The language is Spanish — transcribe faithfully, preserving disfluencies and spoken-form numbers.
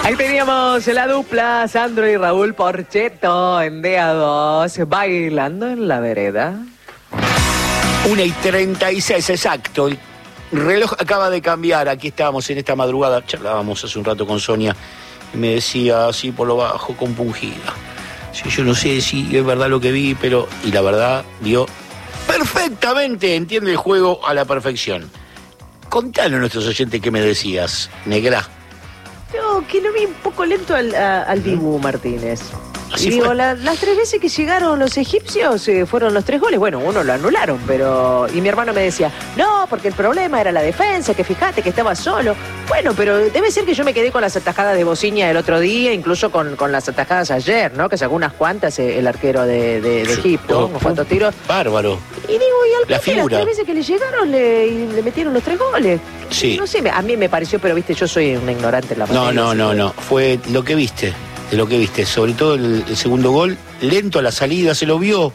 Ahí teníamos la dupla Sandro y Raúl Porchetto en D A dos, bailando en la vereda. una y treinta y seis, exacto. El reloj acaba de cambiar. Aquí estábamos en esta madrugada. Charlábamos hace un rato con Sonia y me decía así por lo bajo, compungida. Sí, yo no sé si es verdad lo que vi, pero... Y la verdad, vio perfectamente, entiende el juego a la perfección. Contale a nuestros oyentes qué me decías, negra. No, que lo vi un poco lento al, a, al Dibu Martínez. Así Y digo, fue. la, las tres veces que llegaron los egipcios eh, fueron los tres goles. Bueno, uno lo anularon, pero... Y mi hermano me decía, no, porque el problema era la defensa, que fíjate que estaba solo. Bueno, pero debe ser que yo me quedé con las atajadas de Bociña el otro día, incluso con, con las atajadas ayer, ¿no? Que sacó unas cuantas eh, el arquero de, de, de Egipto, Oh, unos cuantos tiros. Bárbaro. Y digo, y al La Pepe, las figura. tres veces que le llegaron le, y le metieron los tres goles. Sí. No sé, me- a mí me pareció, pero viste, yo soy una ignorante en la materia. No, no, así no, que- no. Fue lo que viste, de lo que viste. Sobre todo el, el segundo gol, lento a la salida, se lo vio